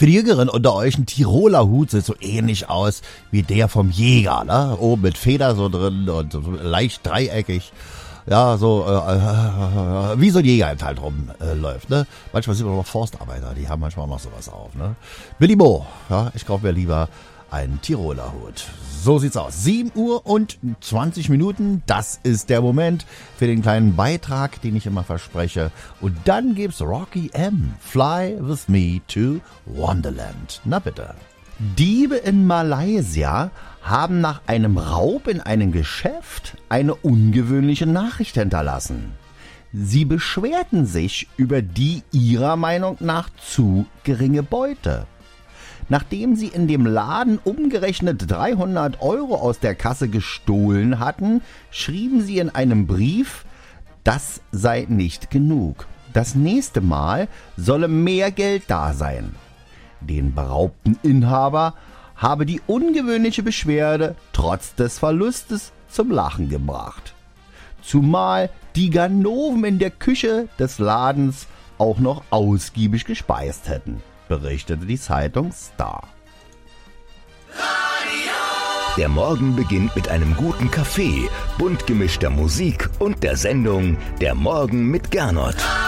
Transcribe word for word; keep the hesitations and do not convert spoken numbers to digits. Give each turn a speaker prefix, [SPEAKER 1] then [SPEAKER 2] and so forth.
[SPEAKER 1] Für die Jüngeren unter euch, ein Tiroler Hut sieht so ähnlich aus wie der vom Jäger, ne? Oben mit Feder so drin und so leicht dreieckig. Ja, so äh, äh, wie so ein Jäger halt rumläuft, äh, ne? Manchmal sind wir noch Forstarbeiter, die haben manchmal noch sowas auf, ne? Billy Mo, ja, ich kaufe mir lieber einen Tiroler Hut. So sieht's aus. sieben Uhr und zwanzig Minuten, das ist der Moment für den kleinen Beitrag, den ich immer verspreche. Und dann gibt's Rocky M. Fly with me to Wonderland. Na bitte. Diebe in Malaysia haben nach einem Raub in einem Geschäft eine ungewöhnliche Nachricht hinterlassen. Sie beschwerten sich über die ihrer Meinung nach zu geringe Beute. Nachdem sie in dem Laden umgerechnet dreihundert Euro aus der Kasse gestohlen hatten, schrieben sie in einem Brief, das sei nicht genug. Das nächste Mal solle mehr Geld da sein. Den beraubten Inhaber habe die ungewöhnliche Beschwerde trotz des Verlustes zum Lachen gebracht. Zumal die Ganoven in der Küche des Ladens auch noch ausgiebig gespeist hätten, berichtete die Zeitung Star.
[SPEAKER 2] Der Morgen beginnt mit einem guten Kaffee, bunt gemischter Musik und der Sendung Der Morgen mit Gernot.